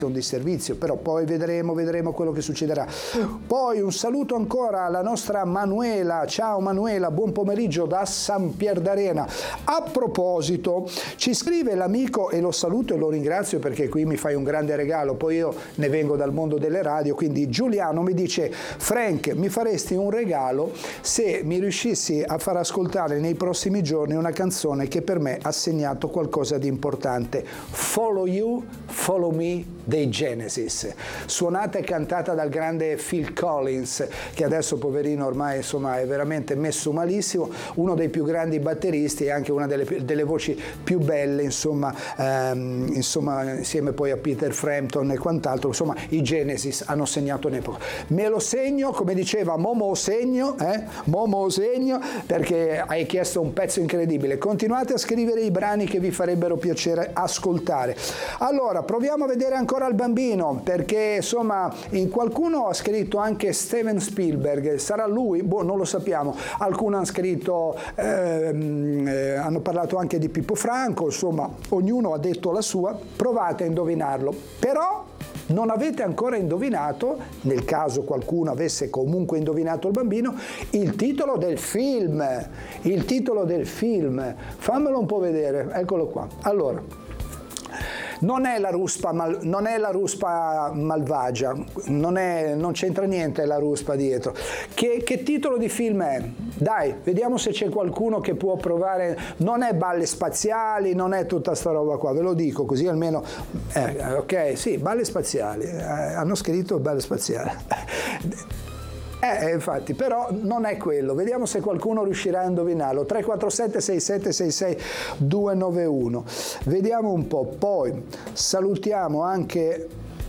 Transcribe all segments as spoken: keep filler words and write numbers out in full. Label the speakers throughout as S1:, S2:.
S1: un disservizio, però poi vedremo, vedremo quello che succederà. Poi un saluto ancora alla nostra Manuela. Ciao Manuela, buon pomeriggio da San Pier d'Arena. A proposito, ci scrive l'amico, e lo saluto e lo ringrazio perché qui mi fai un grande regalo, poi io ne vengo dal mondo delle radio, quindi Giuliano mi dice: Frank, mi faresti un regalo se mi riuscissi a far ascoltare nei prossimi giorni una canzone che per me ha segnato qualcosa di importante. Follow You, Follow Me dei Genesis, suonata e cantata dal grande Phil Collins, che adesso poverino ormai insomma è veramente messo malissimo, uno dei più grandi batteristi e anche una delle, delle voci più belle, insomma, ehm, insomma insieme poi a Peter Frampton e quant'altro. Insomma, i Genesis hanno segnato un'epoca. Me lo segno, come diceva Momo segno, eh? Momo segno, perché hai chiesto un pezzo incredibile. Continuate a scrivere i brani che vi farebbero piacere ascoltare. Allora, proviamo a vedere ancora il bambino, perché insomma in qualcuno ha scritto anche Steven Spielberg, sarà lui? Boh, non lo sappiamo. Alcuni hanno scritto, ehm, eh, hanno parlato anche di Pippo Franco, insomma ognuno ha detto la sua. Provate a indovinarlo, però non avete ancora indovinato, nel caso qualcuno avesse comunque indovinato il bambino, il titolo del film, il titolo del film, fammelo un po' vedere, eccolo qua. Allora, non è la ruspa, mal, non è la ruspa malvagia, non, è, non c'entra niente la ruspa dietro. Che, che titolo di film è? Dai, vediamo se c'è qualcuno che può provare. Non è Balle spaziali, non è tutta sta roba qua, ve lo dico così almeno. Eh, ok, sì, Balle spaziali, eh, hanno scritto Balle spaziali. Eh, infatti, però non è quello. Vediamo se qualcuno riuscirà a indovinarlo. tre quattro sette sei sette sei sei due nove uno. Vediamo un po'. Poi salutiamo anche...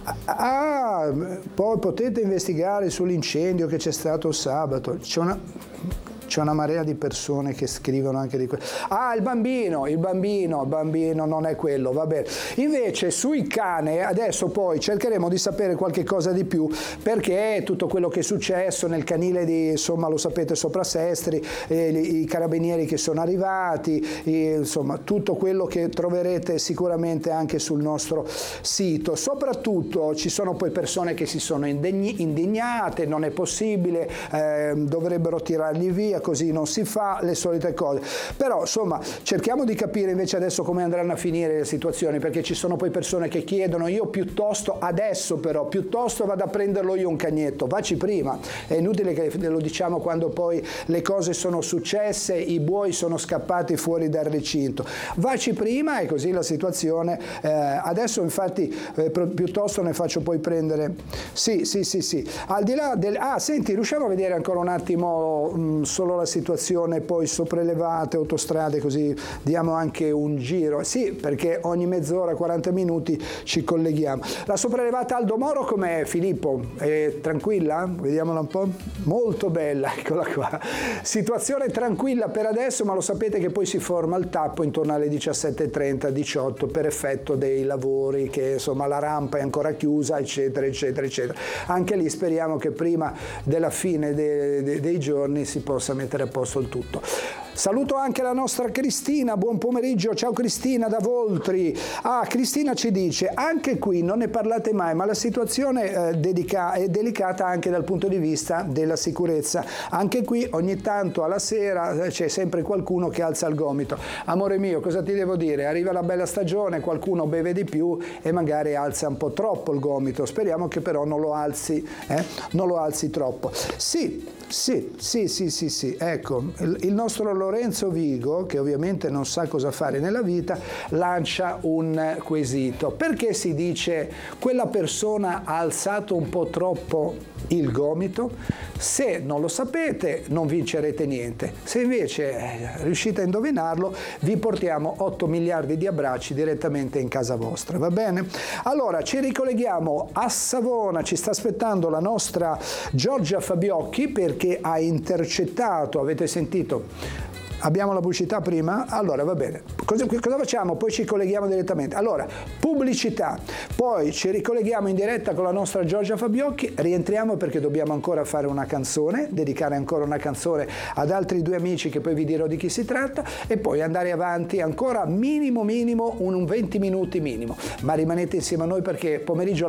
S1: Ah, poi potete investigare sull'incendio che c'è stato sabato. C'è una... C'è una marea di persone che scrivono anche di quello. Ah, il bambino, il bambino, il bambino non è quello, va bene. Invece sui cani, adesso poi cercheremo di sapere qualche cosa di più, perché tutto quello che è successo nel canile di, insomma, lo sapete, sopra Sestri, eh, i carabinieri che sono arrivati, eh, insomma, tutto quello che troverete sicuramente anche sul nostro sito. Soprattutto ci sono poi persone che si sono indegni, indignate, non è possibile, eh, dovrebbero tirarli via, così non si fa, le solite cose. Però insomma cerchiamo di capire invece adesso come andranno a finire le situazioni, perché ci sono poi persone che chiedono: io piuttosto adesso però piuttosto vado a prenderlo io un cagnetto. Vacci prima, è inutile che lo diciamo quando poi le cose sono successe, i buoi sono scappati fuori dal recinto. Vacci prima e così la situazione eh, adesso infatti eh, piuttosto ne faccio poi prendere. Sì, sì, sì, sì. Al di là del... Ah, senti, riusciamo a vedere ancora un attimo mh, solo la situazione poi sopraelevate, autostrade, così diamo anche un giro. Sì, perché ogni mezz'ora, quaranta minuti ci colleghiamo. La sopraelevata Aldo Moro com'è, Filippo? È tranquilla? Vediamola un po'. Molto bella, eccola qua. Situazione tranquilla per adesso, ma lo sapete che poi si forma il tappo intorno alle diciassette e trenta, diciotto per effetto dei lavori, che insomma la rampa è ancora chiusa, eccetera, eccetera, eccetera. Anche lì speriamo che prima della fine de, de, dei giorni si possa mettere a posto il tutto. Saluto anche la nostra Cristina, buon pomeriggio, ciao Cristina da Voltri. Ah, Cristina ci dice: anche qui non ne parlate mai, ma la situazione eh, dedica- è delicata anche dal punto di vista della sicurezza. Anche qui ogni tanto alla sera c'è sempre qualcuno che alza il gomito. Amore mio, cosa ti devo dire? Arriva la bella stagione, qualcuno beve di più e magari alza un po' troppo il gomito. Speriamo che però non lo alzi, eh? non lo alzi troppo. Sì, sì, sì, sì, sì, sì. Ecco, il, il nostro Lorenzo Vigo, che ovviamente non sa cosa fare nella vita, lancia un quesito. Perché si dice quella persona ha alzato un po' troppo il gomito? Se non lo sapete non vincerete niente. Se invece riuscite a indovinarlo, vi portiamo otto miliardi di abbracci direttamente in casa vostra, va bene? Allora ci ricolleghiamo a Savona, ci sta aspettando la nostra Giorgia Fabiocchi perché ha intercettato, avete sentito? Abbiamo la pubblicità prima? Allora va bene. Cosa, cosa facciamo? Poi ci colleghiamo direttamente. Allora, pubblicità, poi ci ricolleghiamo in diretta con la nostra Giorgia Fabiocchi, rientriamo perché dobbiamo ancora fare una canzone, dedicare ancora una canzone ad altri due amici che poi vi dirò di chi si tratta e poi andare avanti ancora minimo minimo un venti minuti minimo. Ma rimanete insieme a noi perché pomeriggio